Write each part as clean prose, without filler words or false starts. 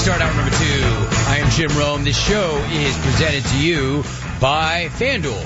start hour number 2. I am Jim Rome. This show is presented to you by FanDuel.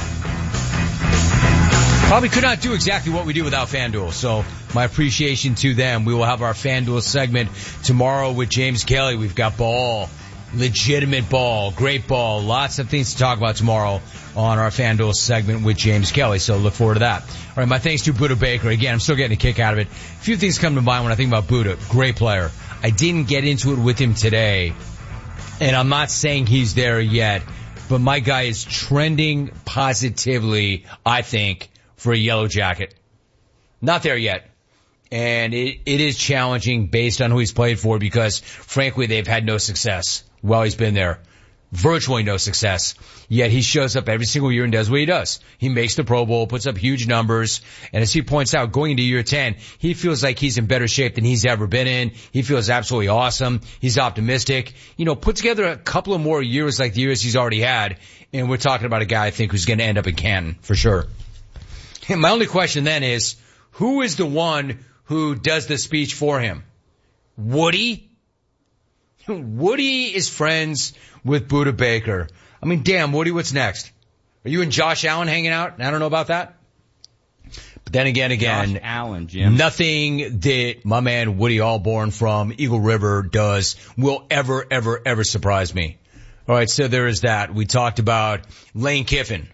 Probably could not do exactly what we do without FanDuel, so my appreciation to them. We will have our FanDuel segment tomorrow with James Kelly. We've got ball, legitimate ball, great ball, lots of things to talk about tomorrow on our FanDuel segment with James Kelly, so look forward to that. All right, my thanks to Budda Baker. Again, I'm still getting a kick out of it. A few things come to mind when I think about Budda. Great player. I didn't get into it with him today, and I'm not saying he's there yet, but my guy is trending positively, I think, for a yellow jacket. Not there yet. And it is challenging based on who he's played for because, frankly, they've had no success while he's been there. Virtually no success. Yet he shows up every single year and does what he does. He makes the Pro Bowl, puts up huge numbers, and as he points out, going into year 10, he feels like he's in better shape than he's ever been in. He feels absolutely awesome. He's optimistic. You know, put together a couple of more years like the years he's already had, and we're talking about a guy I think who's going to end up in Canton, for sure. And my only question then is, who is the one who does the speech for him? Woody? Woody is friends with Budda Baker. I mean, damn, Woody, what's next? Are you and Josh Allen hanging out? I don't know about that. But then again, Josh Allen, Jim. Nothing that my man Woody Allborn from Eagle River does will ever surprise me. All right, so there is that. We talked about Lane Kiffin.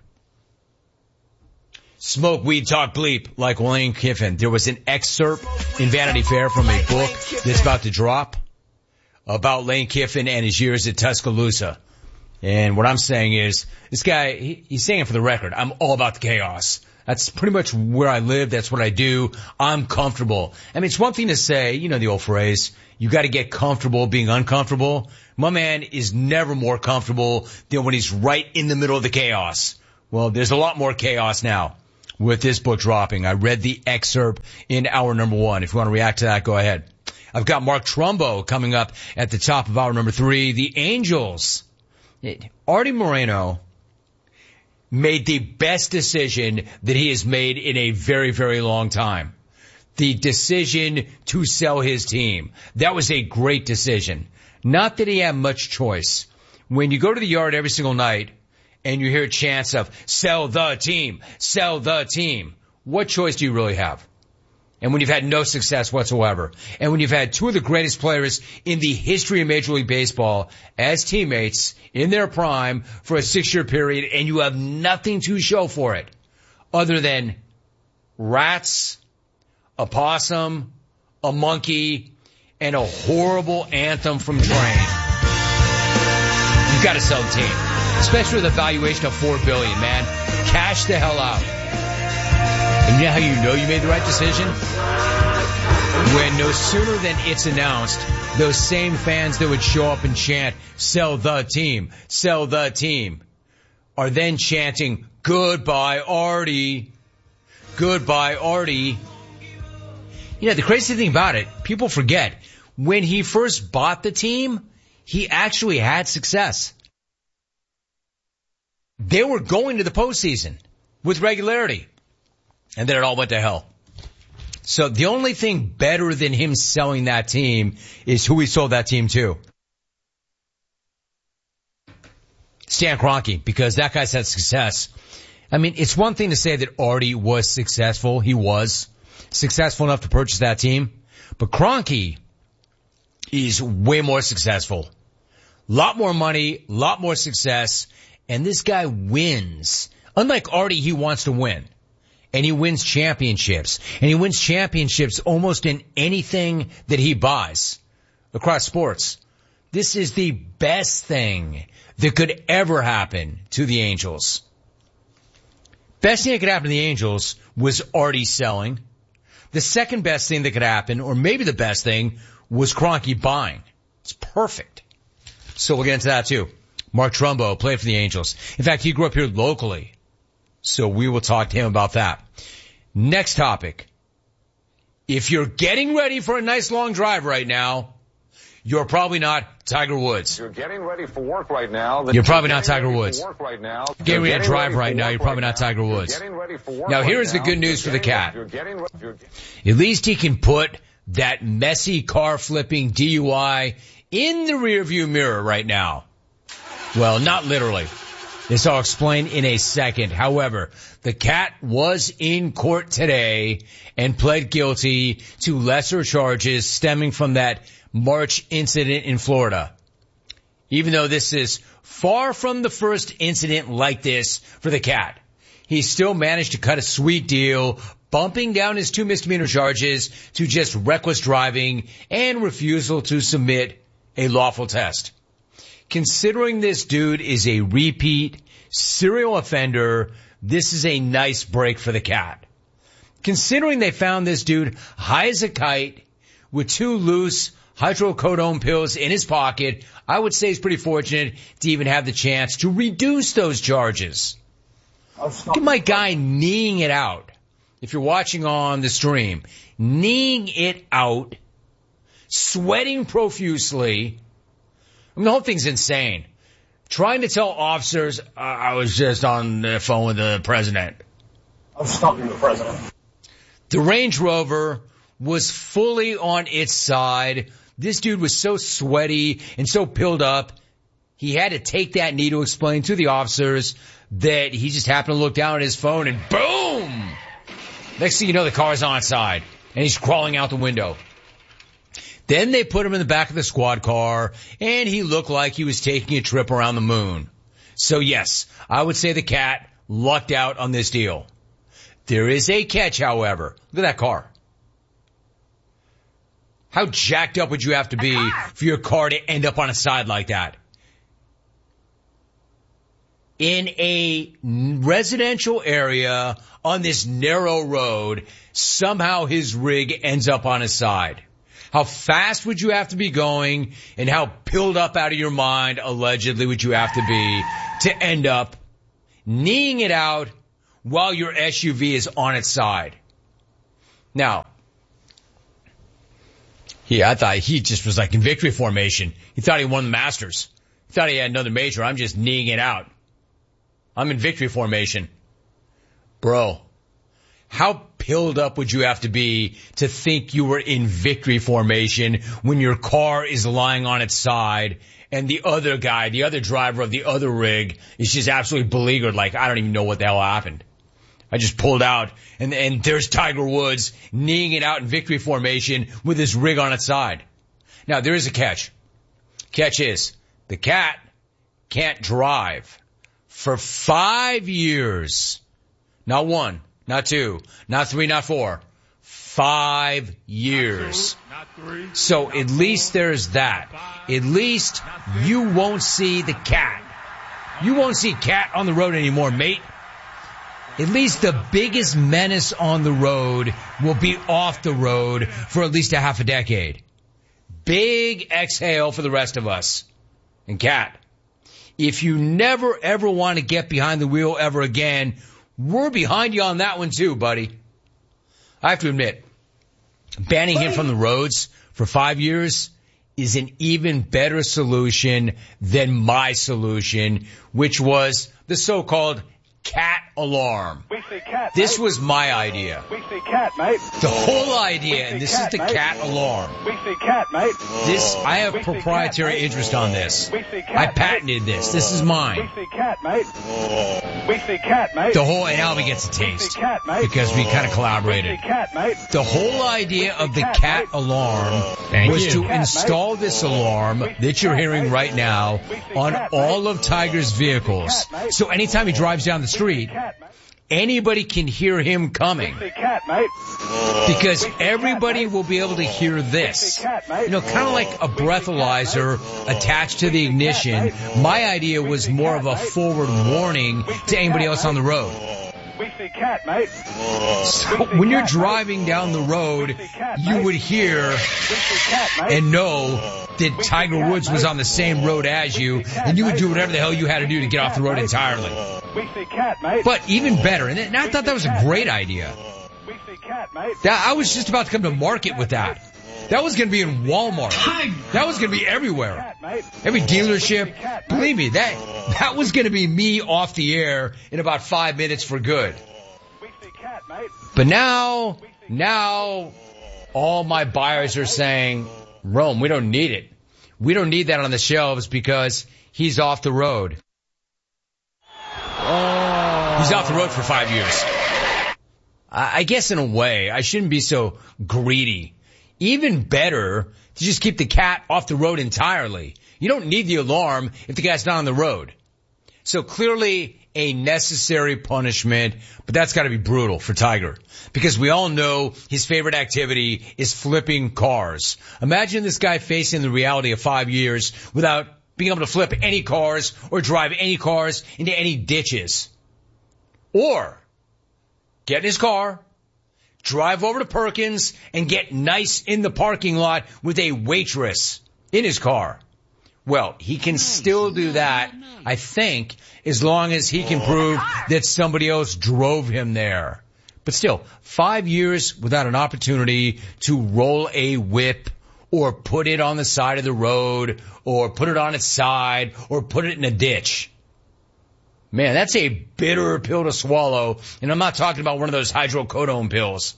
Smoke, weed, talk, bleep, like Lane Kiffin. There was an excerpt in Vanity Fair from a book that's about to drop about Lane Kiffin and his years at Tuscaloosa. And what I'm saying is, this guy, he's saying it for the record, I'm all about the chaos. That's pretty much where I live. That's what I do. I'm comfortable. I mean, it's one thing to say, you know the old phrase, you got to get comfortable being uncomfortable. My man is never more comfortable than when he's right in the middle of the chaos. Well, there's a lot more chaos now with this book dropping. I read the excerpt in hour number 1. If you want to react to that, go ahead. I've got Mark Trumbo coming up at the top of hour number 3. The Angels. Artie Moreno made the best decision that he has made in a very long time. The decision to sell his team. That was a great decision. Not that he had much choice. When you go to the yard every single night and you hear chants of sell the team, what choice do you really have? And when you've had no success whatsoever, and when you've had two of the greatest players in the history of Major League Baseball as teammates in their prime for a 6-year period, and you have nothing to show for it other than rats, a possum, a monkey, and a horrible anthem from Train. You've got to sell the team, especially with a valuation of $4 billion, man. Cash the hell out. And you know how you know you made the right decision? When no sooner than it's announced, those same fans that would show up and chant, sell the team, are then chanting, goodbye, Artie. Goodbye, Artie. You know, the crazy thing about it, people forget, when he first bought the team, he actually had success. They were going to the postseason with regularity. And then it all went to hell. So the only thing better than him selling that team is who he sold that team to. Stan Kroenke, because that guy's had success. I mean, it's one thing to say that Artie was successful. He was successful enough to purchase that team. But Kroenke is way more successful. Lot more money, lot more success. And this guy wins. Unlike Artie, he wants to win. And he wins championships. And he wins championships almost in anything that he buys across sports. This is the best thing that could ever happen to the Angels. Best thing that could happen to the Angels was Artie selling. The second best thing that could happen, or maybe the best thing, was Kroenke buying. It's perfect. So we'll get into that too. Mark Trumbo played for the Angels. In fact, he grew up here locally. So we will talk to him about that. Next topic. If you're getting ready for a nice long drive right now, you're probably not Tiger Woods. You're getting ready for work right now. You're probably not Tiger Woods. Getting ready to drive right now, you're probably not Tiger Woods. Now here's the good news for the cat. At least he can put that messy car flipping DUI in the rearview mirror right now. Well, not literally. This I'll explain in a second. However, the cat was in court today and pled guilty to lesser charges stemming from that March incident in Florida. Even though this is far from the first incident like this for the cat, he still managed to cut a sweet deal, bumping down his 2 misdemeanor charges to just reckless driving and refusal to submit a lawful test. Considering this dude is a repeat serial offender, this is a nice break for the cat. Considering they found this dude high as a kite with 2 loose hydrocodone pills in his pocket, I would say he's pretty fortunate to even have the chance to reduce those charges. Look at my guy kneeing it out. If you're watching on the stream, kneeing it out, sweating profusely. I mean, the whole thing's insane. Trying to tell officers, I was just on the phone with the president. I was talking to the president. The Range Rover was fully on its side. This dude was so sweaty and so pilled up, he had to take that knee to explain to the officers that he just happened to look down at his phone and boom! Next thing you know, the car's on its side and he's crawling out the window. Then they put him in the back of the squad car, and he looked like he was taking a trip around the moon. So yes, I would say the cat lucked out on this deal. There is a catch, however. Look at that car. How jacked up would you have to be for your car to end up on a side like that? In a residential area on this narrow road, somehow his rig ends up on his side. How fast would you have to be going, and how pilled up out of your mind, allegedly, would you have to be to end up kneeing it out while your SUV is on its side? Now, I thought he just was like in victory formation. He thought he won the Masters. He thought he had another major. I'm just kneeing it out. I'm in victory formation. Bro, how pilled up would you have to be to think you were in victory formation when your car is lying on its side and the other guy, the other driver of the other rig, is just absolutely beleaguered like, I don't even know what the hell happened. I just pulled out and there's Tiger Woods kneeing it out in victory formation with his rig on its side. Now, there is a catch. Catch is the cat can't drive for 5 years. Not 1. Not 2, not 3, not 4, 5 years. Not 3. So at least there's that. At least you won't see the cat. You won't see cat on the road anymore, mate. At least the biggest menace on the road will be off the road for at least a half a decade. Big exhale for the rest of us. And cat, if you never ever want to get behind the wheel ever again, we're behind you on that one too, buddy. I have to admit, banning him from the roads for 5 years is an even better solution than my solution, which was the so-called cat alarm. We see cat, This mate. was my idea. We see cat, mate. The whole idea, and this is the cat alarm. We see cat, mate. I have We see proprietary cat, mate. interest on this. We see cat, I mate. patented this. This is We mine. see cat, mate. We see cat, mate. The whole, and Albie gets a We see taste cat, mate. because we kind of We collaborated. see cat, mate. The whole idea of the cat alarm was to install this alarm that you're hearing right now on all of Tiger's vehicles. So anytime he drives down the street, Cat, mate. anybody can hear him coming. We see cat, mate. Because everybody will be able to hear this. You know, kind of like a breathalyzer attached to the ignition. My idea was more of a forward warning to anybody else on the road. We see cat, mate. So when you're driving down the road, you would hear We see cat, mate. and know that Tiger Woods was on the same road as you, and you would do whatever the hell you had to do to get off the road entirely. We see cat, mate. But even better, and I thought that was a great idea. We see cat, mate. I was just about to come to market with that. That was going to be in Walmart. That was going to be everywhere. Cat, mate. Every dealership. Believe me, that was going to be me off the air in about 5 minutes for good. We see cat, mate. But now, all my buyers are saying, Rome, we don't need it. We don't need that on the shelves because he's off the road. He's off the road for 5 years. I guess in a way, I shouldn't be so greedy. Even better to just keep the cat off the road entirely. You don't need the alarm if the cat's not on the road. So clearly a necessary punishment, but that's got to be brutal for Tiger because we all know his favorite activity is flipping cars. Imagine this guy facing the reality of 5 years without being able to flip any cars or drive any cars into any ditches. Or get in his car, drive over to Perkins, and get nice in the parking lot with a waitress in his car. Well, he can still do that, I think, as long as he can prove that somebody else drove him there. But still, 5 years without an opportunity to roll a whip or put it on the side of the road or put it on its side or put it in a ditch. Man, that's a bitter pill to swallow, and I'm not talking about one of those hydrocodone pills.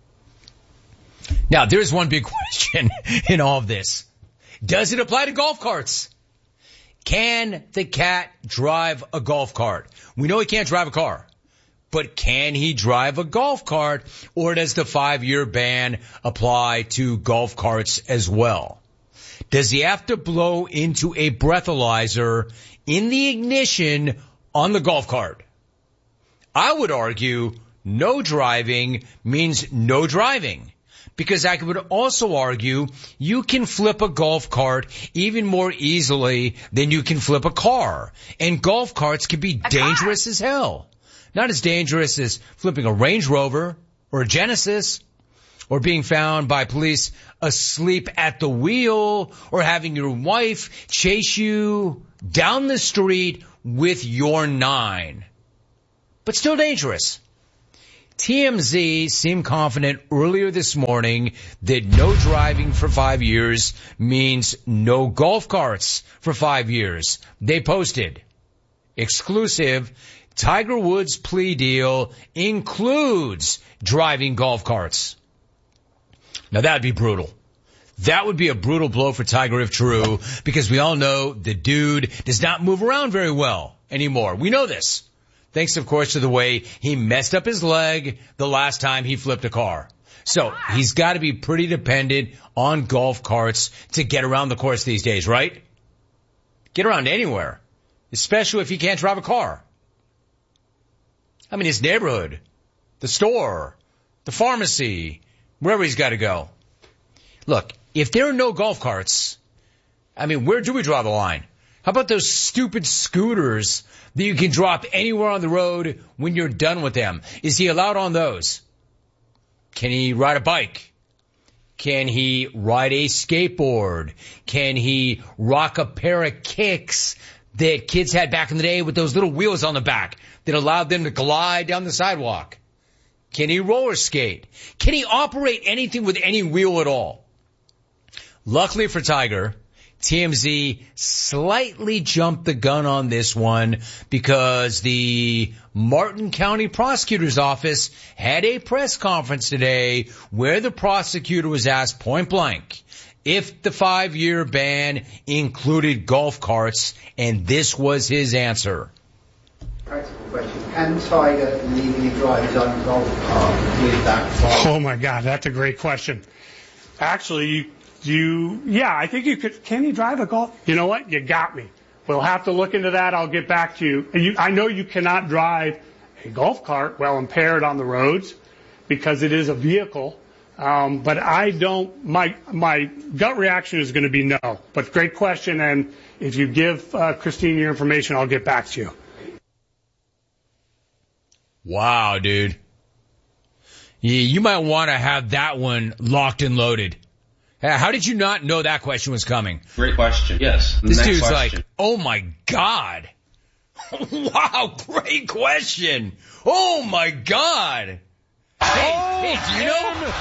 Now, there's one big question in all of this. Does it apply to golf carts? Can the cat drive a golf cart? We know he can't drive a car, but can he drive a golf cart, or does the 5-year ban apply to golf carts as well? Does he have to blow into a breathalyzer in the ignition on the golf cart? I would argue no driving means no driving. Because I would also argue you can flip a golf cart even more easily than you can flip a car. And golf carts can be dangerous as hell. Not as dangerous as flipping a Range Rover or a Genesis or being found by police asleep at the wheel or having your wife chase you down the street with your 9. But still dangerous. TMZ seemed confident earlier this morning that no driving for 5 years means no golf carts for 5 years. They posted, exclusive, Tiger Woods' plea deal includes driving golf carts. Now that would be brutal. That would be a brutal blow for Tiger if true, because we all know the dude does not move around very well anymore. We know this. Thanks, of course, to the way he messed up his leg the last time he flipped a car. So he's got to be pretty dependent on golf carts to get around the course these days, right? Get around anywhere, especially if he can't drive a car. I mean, his neighborhood, the store, the pharmacy, wherever he's got to go. Look, if there are no golf carts, I mean, where do we draw the line? How about those stupid scooters that you can drop anywhere on the road when you're done with them? Is he allowed on those? Can he ride a bike? Can he ride a skateboard? Can he rock a pair of kicks that kids had back in the day with those little wheels on the back that allowed them to glide down the sidewalk? Can he roller skate? Can he operate anything with any wheel at all? Luckily for Tiger, TMZ slightly jumped the gun on this one because the Martin County Prosecutor's Office had a press conference today where the prosecutor was asked point blank if the 5-year ban included golf carts, and this was his answer. Practical question. Can Tiger legally drive his own golf cart with that? Oh my God, that's a great question. Actually, I think you could. Can you drive a golf? You know what? You got me. We'll have to look into that. I'll get back to you. I know you cannot drive a golf cart while impaired on the roads because it is a vehicle. But I don't, my gut reaction is going to be no. But great question. And if you give Christine your information, I'll get back to you. Wow, dude. You might want to have that one locked and loaded. How did you not know that question was coming? Great question. Yes. This dude's question. Like, oh my God. Wow, great question. Oh my God. Hey, do you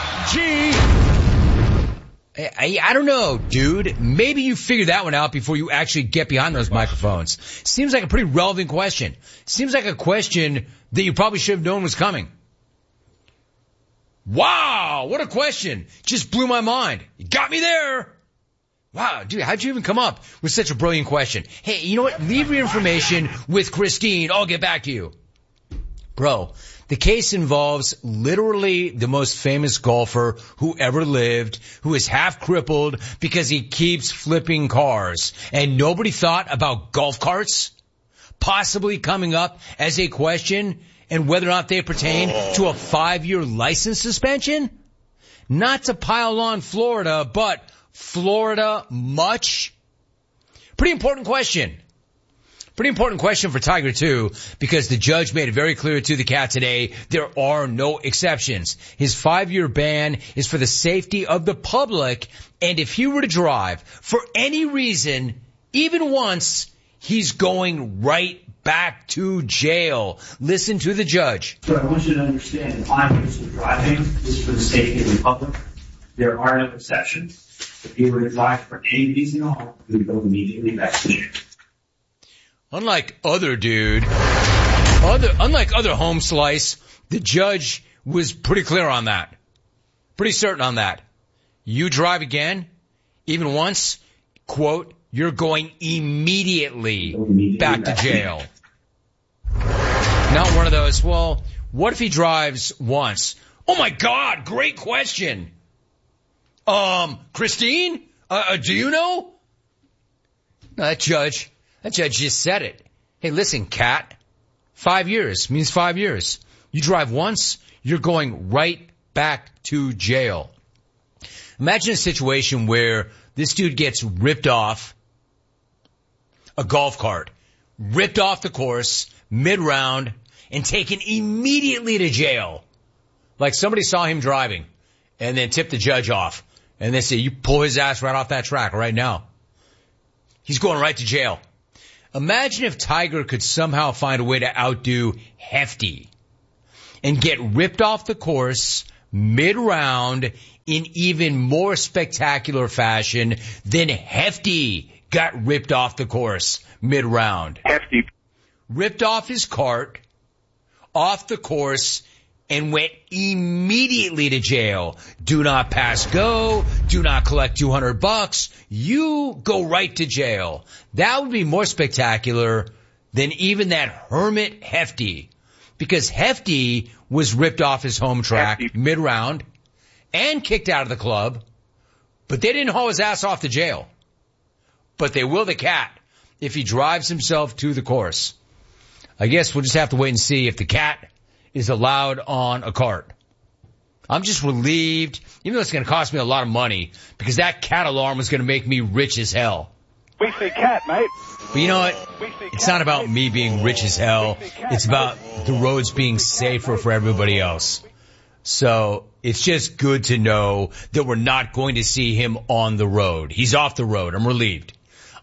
know? I don't know, dude. Maybe you figure that one out before you actually get behind those microphones. Seems like a pretty relevant question. Seems like a question that you probably should have known was coming. Wow, what a question. Just blew my mind. You got me there. Wow, dude, how'd you even come up with such a brilliant question? Hey, you know what? Leave your information with Christine. I'll get back to you. Bro, the case involves literally the most famous golfer who ever lived, who is half crippled because he keeps flipping cars. And nobody thought about golf carts possibly coming up as a question and whether or not they pertain to a 5-year license suspension? Not to pile on Florida, but Florida much? Pretty important question. Pretty important question for Tiger too, because the judge made it very clear to the cat today, there are no exceptions. His 5-year ban is for the safety of the public, and if he were to drive for any reason, even once, he's going right back to jail. Listen to the judge. So I want you to understand, 5 years of driving is for the safety of the public. There are no exceptions. If you were to drive for any reason at all, you would go immediately back to jail. Unlike other home slice, the judge was pretty clear on that. Pretty certain on that. You drive again, even once, quote, you're going immediately back to jail. Not one of those, well, what if he drives once? Oh my God, great question. Christine, do you know? No, that judge just said it. Hey, listen, cat, 5 years means 5 years. You drive once, you're going right back to jail. Imagine a situation where this dude gets ripped off a golf cart, ripped off the course mid-round, and taken immediately to jail. Like somebody saw him driving and then tipped the judge off. And they say, you pull his ass right off that track right now. He's going right to jail. Imagine if Tiger could somehow find a way to outdo Hefty and get ripped off the course mid-round in even more spectacular fashion than Hefty got ripped off the course mid-round. Hefty. Ripped off his cart, off the course, and went immediately to jail. Do not pass go. Do not collect $200. You go right to jail. That would be more spectacular than even that hermit Hefty. Because Hefty was ripped off his home track mid-round and kicked out of the club, but they didn't haul his ass off to jail. But they will the cat if he drives himself to the course. I guess we'll just have to wait and see if the cat is allowed on a cart. I'm just relieved, even though it's going to cost me a lot of money, because that cat alarm was going to make me rich as hell. We see cat, mate. But you know what? It's not about me being rich as hell. It's about the roads being safer for everybody else. So it's just good to know that we're not going to see him on the road. He's off the road. I'm relieved.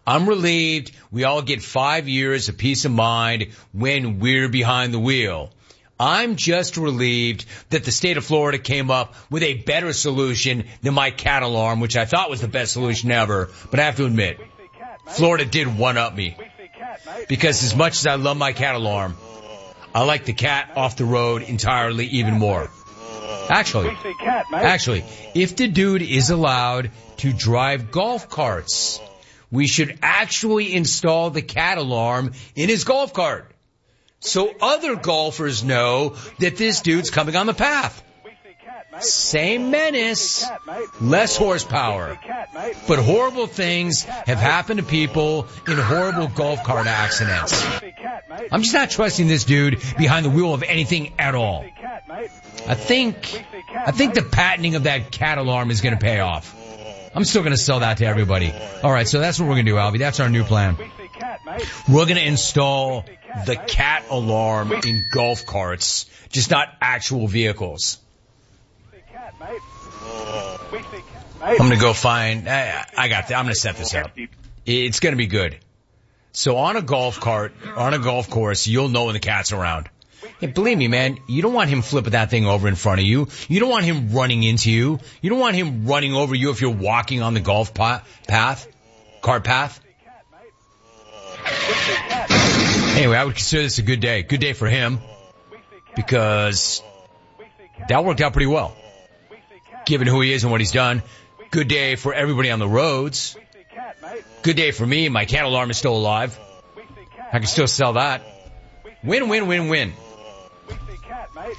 We all get 5 years of peace of mind when we're behind the wheel. I'm just relieved that the state of Florida came up with a better solution than my cat alarm, which I thought was the best solution ever. But I have to admit, Florida did one-up me. Because as much as I love my cat alarm, I like the cat off the road entirely even more. Actually, if the dude is allowed to drive golf carts, we should actually install the cat alarm in his golf cart, so other golfers know that this dude's coming on the path. Same menace, less horsepower. But horrible things have happened to people in horrible golf cart accidents. I'm just not trusting this dude behind the wheel of anything at all. I think the patenting of that cat alarm is going to pay off. I'm still going to sell that to everybody. All right, so that's what we're going to do, Albie. That's our new plan. We're going to install the cat alarm in golf carts, just not actual vehicles. I'm going to go find, I got that. I'm going to set this up. It's going to be good. So on a golf cart, on a golf course, you'll know when the cat's around. Hey, believe me, man, you don't want him flipping that thing over in front of you. You don't want him running into you. You don't want him running over you if you're walking on the golf cart path. Anyway, I would consider this a good day. Good day for him, because that worked out pretty well, given who he is and what he's done. Good day for everybody on the roads. Good day for me. My cat alarm is still alive. I can still sell that. Win, win, win, win. We see cat, mate.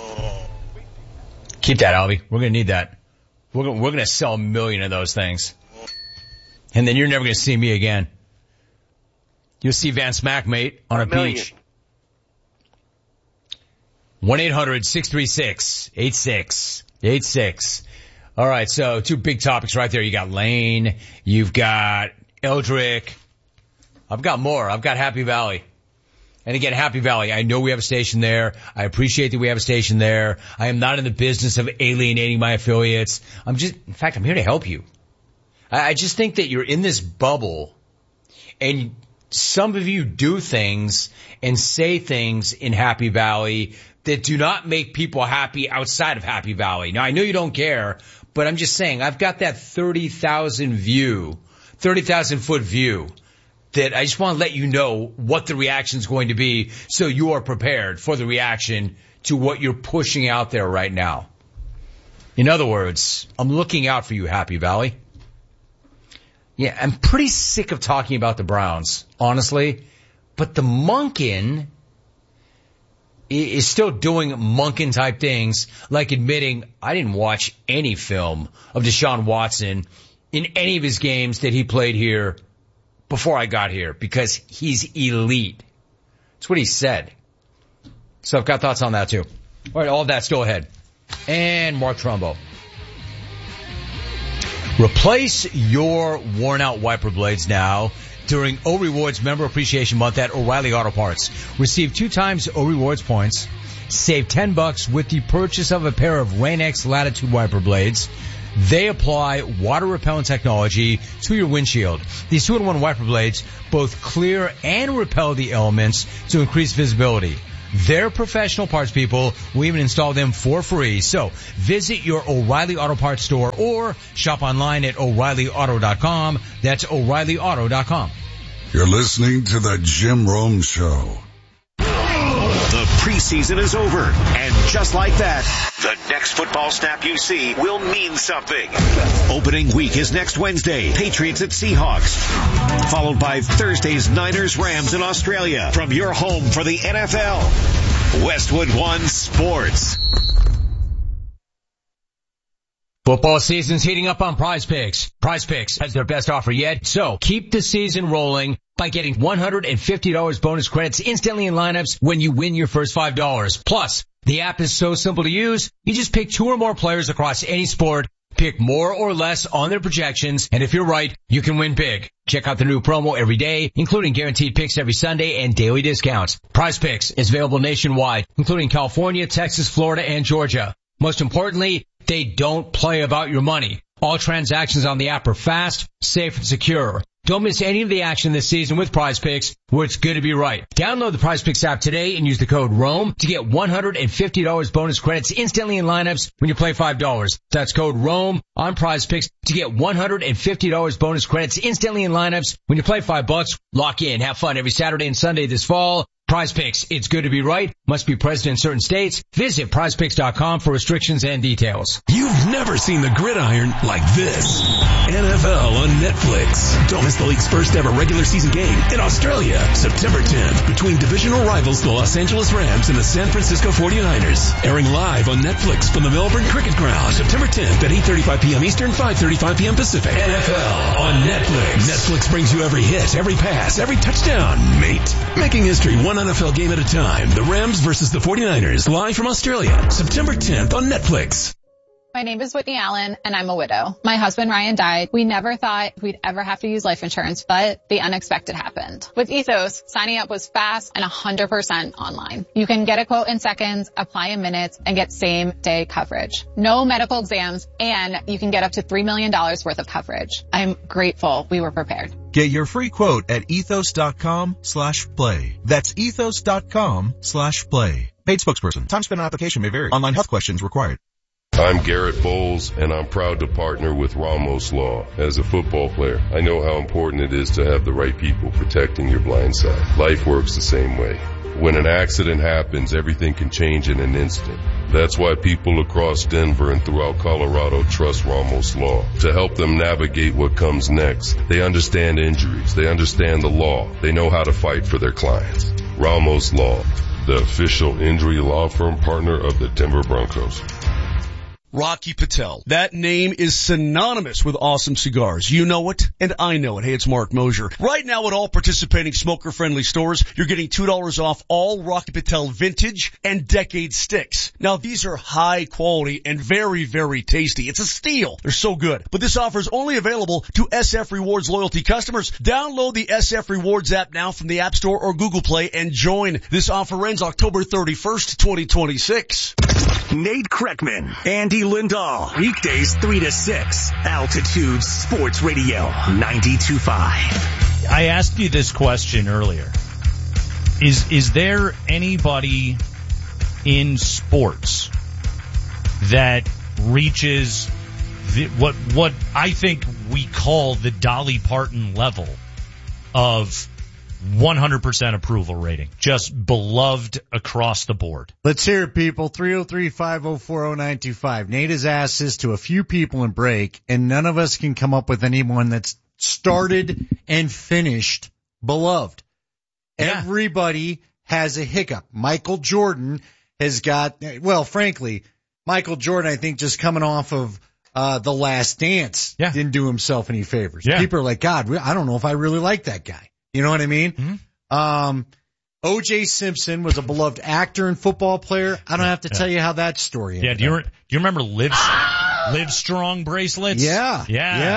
Keep that, Albie. We're going to need that. We're going to sell 1 million of those things. And then you're never going to see me again. You'll see Van Smack, mate, on a beach. 1-800-636-8686. All right, so 2 big topics right there. You got Lane. You've got Eldrick. I've got more. I've got Happy Valley. And again, Happy Valley, I know we have a station there. I appreciate that we have a station there. I am not in the business of alienating my affiliates. In fact, I'm here to help you. I just think that you're in this bubble, and some of you do things and say things in Happy Valley that do not make people happy outside of Happy Valley. Now, I know you don't care, but I'm just saying, I've got that 30,000 foot view that I just want to let you know what the reaction is going to be so you are prepared for the reaction to what you're pushing out there right now. In other words, I'm looking out for you, Happy Valley. Yeah, I'm pretty sick of talking about the Browns, honestly, but the Monken is still doing Monken type things, like admitting I didn't watch any film of Deshaun Watson in any of his games that he played here before I got here because he's elite. That's what he said. So I've got thoughts on that too. All right, all of that still ahead. And Mark Trumbo. Replace your worn out wiper blades now during O Rewards Member Appreciation Month at O'Reilly Auto Parts. Receive 2 times O Rewards points. Save $10 with the purchase of a pair of Rain-X Latitude wiper blades. They apply water repellent technology to your windshield. These 2-in-1 wiper blades both clear and repel the elements to increase visibility. Their professional parts people will even install them for free. So visit your O'Reilly Auto Parts store or shop online at O'ReillyAuto.com. That's O'ReillyAuto.com. You're listening to the Jim Rome Show. The preseason is over, and just like that, the next football snap you see will mean something. Opening week is next Wednesday, Patriots at Seahawks, followed by Thursday's Niners-Rams in Australia. From your home for the NFL, Westwood One Sports. Football season's heating up on Prize Picks. Prize Picks has their best offer yet, so keep the season rolling by getting $150 bonus credits instantly in lineups when you win your first $5. Plus, the app is so simple to use, you just pick 2 or more players across any sport, pick more or less on their projections, and if you're right, you can win big. Check out the new promo every day, including guaranteed picks every Sunday and daily discounts. Prize Picks is available nationwide, including California, Texas, Florida, and Georgia. Most importantly, they don't play about your money. All transactions on the app are fast, safe, and secure. Don't miss any of the action this season with Prize Picks, where it's good to be right. Download the Prize Picks app today and use the code ROME to get $150 bonus credits instantly in lineups when you play $5. That's code ROME on Prize Picks to get $150 bonus credits instantly in lineups when you play $5. Lock in, have fun every Saturday and Sunday this fall. Prize Picks, it's good to be right. Must be present in certain states. Visit prizepicks.com for restrictions and details. You've never seen the gridiron like this. NFL on Netflix. Don't miss the league's first ever regular season game in Australia, September 10th, between divisional rivals the Los Angeles Rams and the San Francisco 49ers. Airing live on Netflix from the Melbourne Cricket Ground, September 10th at 8:35 p.m. Eastern, 5:35 p.m. Pacific. NFL on Netflix. Netflix brings you every hit, every pass, every touchdown, mate. Making history one NFL game at a time. The Rams versus the 49ers, live from Australia, September 10th on Netflix. My name is Whitney Allen, and I'm a widow. My husband, Ryan, died. We never thought we'd ever have to use life insurance, but the unexpected happened. With Ethos, signing up was fast and 100% online. You can get a quote in seconds, apply in minutes, and get same-day coverage. No medical exams, and you can get up to $3 million worth of coverage. I'm grateful we were prepared. Get your free quote at ethos.com/play. That's ethos.com/play. Paid spokesperson. Time spent on application may vary. Online health questions required. I'm Garrett Bowles, and I'm proud to partner with Ramos Law. As a football player, I know how important it is to have the right people protecting your blind side. Life works the same way. When an accident happens, everything can change in an instant. That's why people across Denver and throughout Colorado trust Ramos Law to help them navigate what comes next. They understand injuries. They understand the law. They know how to fight for their clients. Ramos Law, the official injury law firm partner of the Denver Broncos. Rocky Patel. That name is synonymous with awesome cigars. You know it, and I know it. Hey, it's Mark Mosier. Right now at all participating smoker-friendly stores, you're getting $2 off all Rocky Patel vintage and decade sticks. Now, these are high quality and very, very tasty. It's a steal. They're so good. But this offer is only available to SF Rewards loyalty customers. Download the SF Rewards app now from the App Store or Google Play and join. This offer ends October 31st, 2026. Nate Kreckman, Andy Lindahl, weekdays 3 to 6, Altitude Sports Radio 92.5. I asked you this question earlier. Is there anybody in sports that reaches what I think we call the Dolly Parton level of 100% approval rating, just beloved across the board? Let's hear it, people. 303-504-0925. Nate has asked this to a few people in break, and none of us can come up with anyone that's started and finished beloved. Yeah. Everybody has a hiccup. Michael Jordan has got, well, frankly, Michael Jordan, I think, just coming off of The Last Dance, didn't do himself any favors. Yeah. People are like, God, I don't know if I really like that guy. You know what I mean? Mm-hmm. O.J. Simpson was a beloved actor and football player. I don't have to tell you how that story ended. Do you remember Live Strong bracelets? Yeah.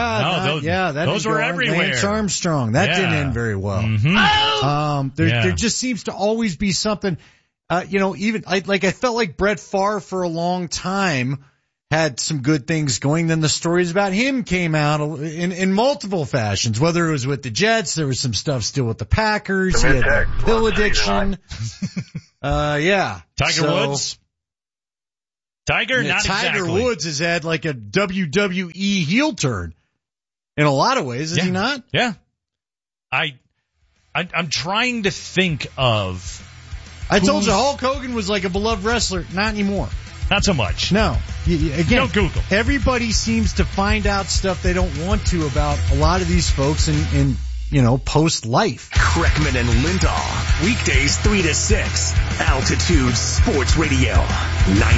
Those were everywhere. Lance Armstrong. That didn't end very well. Mm-hmm. There just seems to always be something, even I felt like Brett Favre for a long time had some good things going. Then the stories about him came out in multiple fashions, whether it was with the Jets, there was some stuff still with the Packers, he had pill addiction. Tiger Woods? Tiger Woods has had like a WWE heel turn in a lot of ways, is he not? Yeah. I'm trying to think of. I told you Hulk Hogan was like a beloved wrestler. Not anymore. Not so much. No. Again, don't Google. Everybody seems to find out stuff they don't want to about a lot of these folks in post-life. Kreckman and Lindahl, weekdays 3 to 6, Altitude Sports Radio 90.